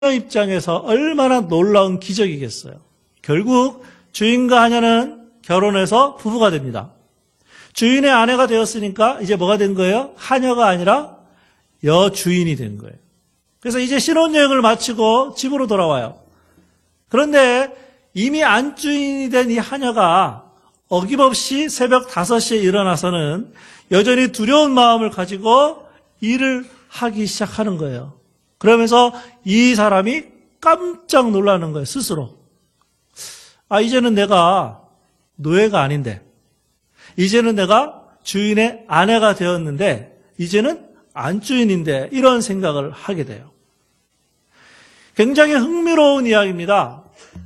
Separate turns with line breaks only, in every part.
입장에서 얼마나 놀라운 기적이겠어요. 결국 주인과 하녀는 결혼해서 부부가 됩니다. 주인의 아내가 되었으니까 이제 뭐가 된 거예요? 하녀가 아니라 여주인이 된 거예요. 그래서 이제 신혼여행을 마치고 집으로 돌아와요. 그런데 이미 안주인이 된 이 하녀가 어김없이 새벽 5시에 일어나서는 여전히 두려운 마음을 가지고 일을 하기 시작하는 거예요. 그러면서 이 사람이 깜짝 놀라는 거예요, 스스로. 이제는 내가 노예가 아닌데, 이제는 내가 주인의 아내가 되었는데, 이제는 안주인인데, 이런 생각을 하게 돼요. 굉장히 흥미로운 이야기입니다.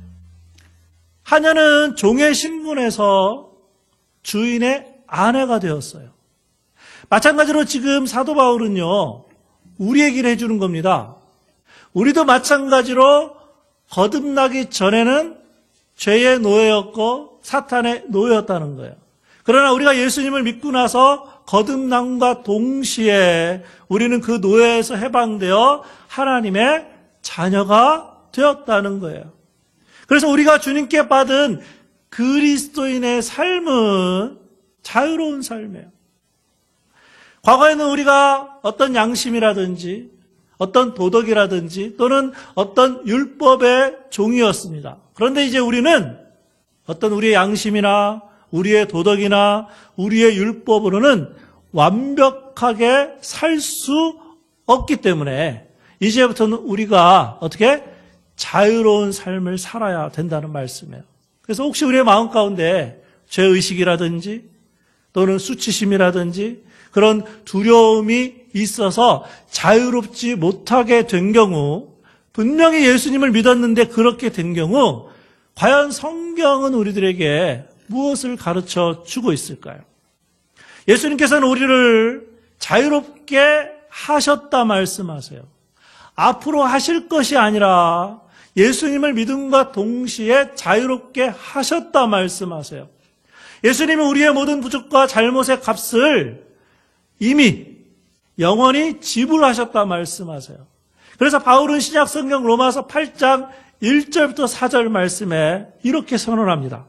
하녀는 종의 신분에서 주인의 아내가 되었어요. 마찬가지로 지금 사도 바울은요, 우리 얘기를 해주는 겁니다. 우리도 마찬가지로 거듭나기 전에는 죄의 노예였고 사탄의 노예였다는 거예요. 그러나 우리가 예수님을 믿고 나서 거듭남과 동시에 우리는 그 노예에서 해방되어 하나님의 자녀가 되었다는 거예요. 그래서 우리가 주님께 받은 그리스도인의 삶은 자유로운 삶이에요. 과거에는 우리가 어떤 양심이라든지 어떤 도덕이라든지 또는 어떤 율법의 종이었습니다. 그런데 이제 우리는 어떤 우리의 양심이나 우리의 도덕이나 우리의 율법으로는 완벽하게 살 수 없기 때문에 이제부터는 우리가 어떻게 자유로운 삶을 살아야 된다는 말씀이에요. 그래서 혹시 우리의 마음 가운데 죄의식이라든지 또는 수치심이라든지 그런 두려움이 있어서 자유롭지 못하게 된 경우, 분명히 예수님을 믿었는데 그렇게 된 경우 과연 성경은 우리들에게 무엇을 가르쳐 주고 있을까요? 예수님께서는 우리를 자유롭게 하셨다 말씀하세요. 앞으로 하실 것이 아니라 예수님을 믿음과 동시에 자유롭게 하셨다 말씀하세요. 예수님이 우리의 모든 부족과 잘못의 값을 이미 영원히 지불하셨다 말씀하세요. 그래서 바울은 신약 성경 로마서 8장 1절부터 4절 말씀에 이렇게 선언합니다.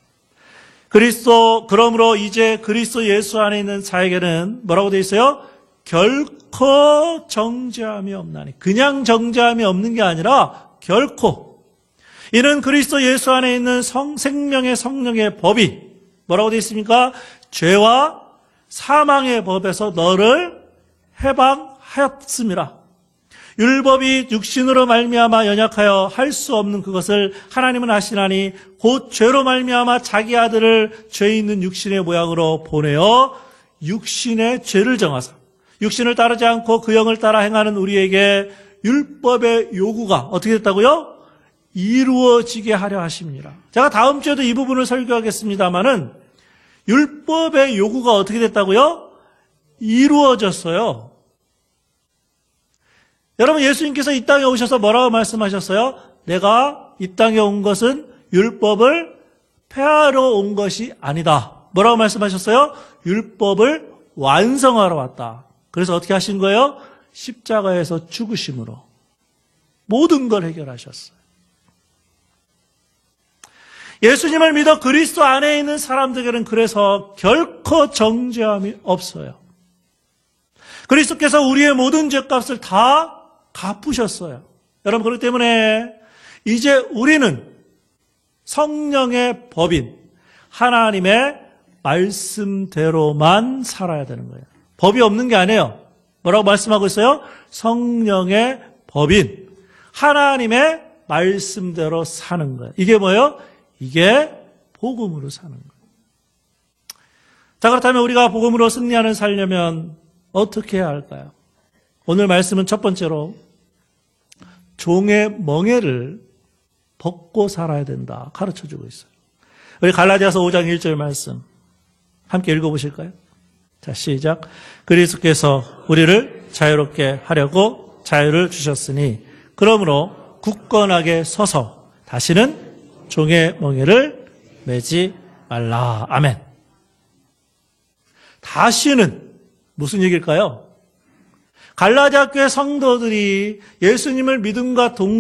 그러므로 이제 그리스도 예수 안에 있는 자에게는 뭐라고 되어 있어요? 결코 정죄함이 없나니. 그냥 정죄함이 없는 게 아니라 결코. 이는 그리스도 예수 안에 있는 생명의 성령의 법이 뭐라고 되어 있습니까? 죄와 사망의 법에서 너를 해방하였습니다. 율법이 육신으로 말미암아 연약하여 할 수 없는 그것을 하나님은 하시나니 곧 죄로 말미암아 자기 아들을 죄 있는 육신의 모양으로 보내어 육신의 죄를 정하사 육신을 따르지 않고 그 영을 따라 행하는 우리에게 율법의 요구가 어떻게 됐다고요? 이루어지게 하려 하십니다. 제가 다음 주에도 이 부분을 설교하겠습니다마는 율법의 요구가 어떻게 됐다고요? 이루어졌어요. 여러분, 예수님께서 이 땅에 오셔서 뭐라고 말씀하셨어요? 내가 이 땅에 온 것은 율법을 폐하러 온 것이 아니다. 뭐라고 말씀하셨어요? 율법을 완성하러 왔다. 그래서 어떻게 하신 거예요? 십자가에서 죽으심으로 모든 걸 해결하셨어요. 예수님을 믿어 그리스도 안에 있는 사람들에게는 그래서 결코 정죄함이 없어요. 그리스도께서 우리의 모든 죄값을 다 갚으셨어요. 여러분, 그렇기 때문에 이제 우리는 성령의 법인 하나님의 말씀대로만 살아야 되는 거예요. 법이 없는 게 아니에요. 뭐라고 말씀하고 있어요? 성령의 법인 하나님의 말씀대로 사는 거예요. 이게 뭐예요? 이게 복음으로 사는 거예요. 자, 그렇다면 우리가 복음으로 승리하는 살려면 어떻게 해야 할까요? 오늘 말씀은 첫 번째로 종의 멍에를 벗고 살아야 된다 가르쳐주고 있어요. 우리 갈라디아서 5장 1절 말씀 함께 읽어보실까요? 자, 시작. 그리스도께서 우리를 자유롭게 하려고 자유를 주셨으니 그러므로 굳건하게 서서 다시는 종의 멍에를 매지 말라. 아멘. 다시는 무슨 얘기일까요? 갈라디아 교회 성도들이 예수님을 믿음과 동